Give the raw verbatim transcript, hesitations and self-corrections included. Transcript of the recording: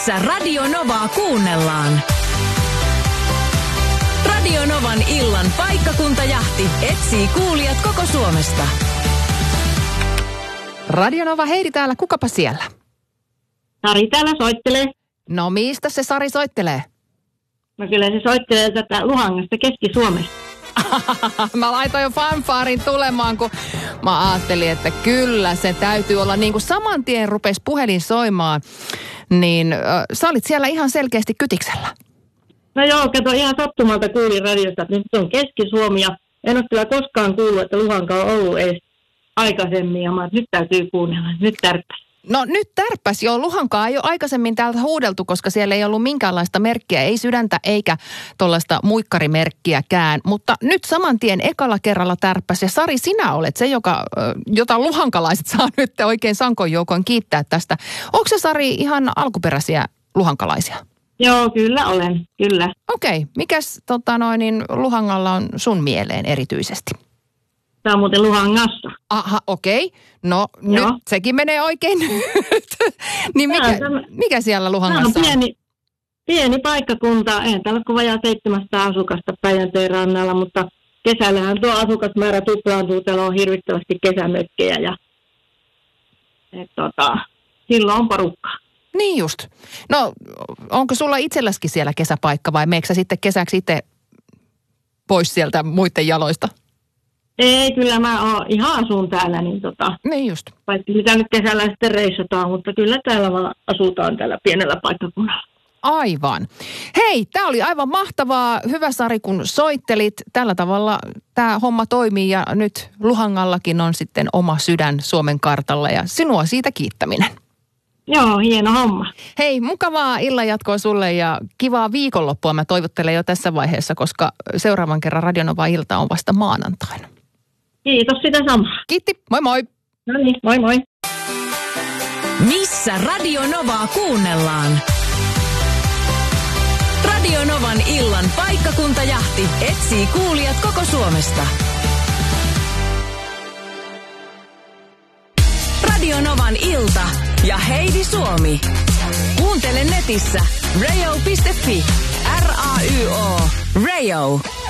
Missä Radio Novaa kuunnellaan? Radio Novan illan paikkakuntajahti etsii kuulijat koko Suomesta. Radio Nova, Heidi täällä. Kukapa siellä? Sari täällä soittelee. No mistä se Sari soittelee? No kyllä se soittelee tätä Luhangasta Keski-Suomesta. Mä laitoin jo fanfaarin tulemaan, kun mä ajattelin, että kyllä se täytyy olla niin kuin saman tien rupesi puhelin soimaan. Niin äh, sä olit siellä ihan selkeästi kytiksellä. No joo, kato ihan sattumalta kuulin radiosta, että nyt on Keski-Suomi ja en ole kyllä koskaan kuullut, että Luhanka on ollut edes aikaisemmin. Ja mä, nyt täytyy kuunnella, nyt tärppäs. No nyt tärppäs, joo. Luhankaa ei ole aikaisemmin täältä huudeltu, koska siellä ei ollut minkäänlaista merkkiä, ei sydäntä eikä tuollaista muikkarimerkkiäkään. Mutta nyt saman tien ekalla kerralla tärppäs. Ja Sari, sinä olet se, joka, jota luhankalaiset saa nyt oikein sankoin joukoin kiittää tästä. Onko se, Sari, ihan alkuperäisiä luhankalaisia? Joo, kyllä olen, kyllä. Okei, okay. Mikäs tota noin, niin Luhangalla on sun mieleen erityisesti? Tämä on muuten Luhangassa. Aha, okei. Okay. No Joo. nyt sekin menee oikein niin mikä, tämä, mikä siellä Luhangassa on? Pieni, pieni paikkakunta. Eihän täällä ole kuin vajaa seitsemänsataa asukasta Päijänteen rannalla, mutta kesällähän tuo asukasmäärä tuplaantuu. Täällä on hirvittävästi kesämökkejä ja et, tota, silloin on porukkaa. Niin just. No onko sulla itselläskin siellä kesäpaikka vai meneekö sä sitten kesäksi itse pois sieltä muiden jaloista? Ei, kyllä mä oon, ihan asun täällä, niin tota, niin just. Paitsi mitä nyt kesällä sitten reissataan, mutta kyllä täällä vaan asutaan tällä pienellä paikkakunnalla. Aivan. Hei, tää oli aivan mahtavaa. Hyvä, Sari, kun soittelit. Tällä tavalla tämä homma toimii ja nyt Luhangallakin on sitten oma sydän Suomen kartalla ja sinua siitä kiittäminen. Joo, hieno homma. Hei, mukavaa illanjatkoa sulle ja kivaa viikonloppua mä toivottelen jo tässä vaiheessa, koska seuraavan kerran Radio Nova ilta on vasta maanantaina. Kiitos sitä samaa. Kiitti, moi moi. No niin, moi moi. Missä Radio Novaa kuunnellaan? Radio Novan illan paikkakuntajahti etsii kuulijat koko Suomesta. Radio Novan ilta ja Heidi Suomi. Kuuntele netissä radio piste fi. R A Y O. Radio.